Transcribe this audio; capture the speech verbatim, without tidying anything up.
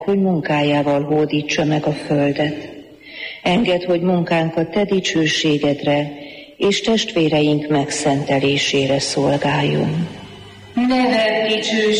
hogy munkájával hódítsa meg a földet. Engedd, hogy munkánk a te dicsőségedre és testvéreink megszentelésére szolgáljon. Neved dicsőségére